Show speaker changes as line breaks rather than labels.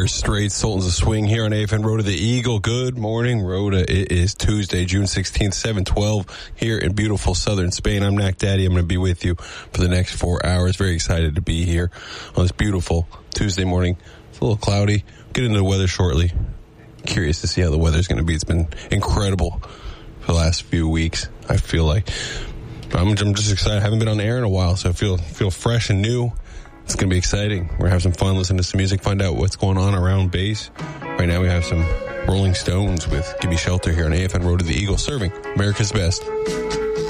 Dire Straits, Sultans of Swing here on AFN Road to the Eagle. Good morning, Rhoda. It is Tuesday, June 16th, 7:12 here in beautiful southern Spain. I'm Knack Daddy. I'm going to be with you for the next 4 hours. Very excited to be here on this beautiful Tuesday morning. It's a little cloudy. Get into the weather shortly. Curious to see how the weather's going to be. It's been incredible for the last few weeks, I feel like. I'm just excited. I haven't been on the air in a while, so I feel fresh and new. It's going to be exciting. We're going to have some fun, listen to some music, find out what's going on around base. Right now we have some Rolling Stones with Give Me Shelter here on AFN Road to the Eagle, serving America's best.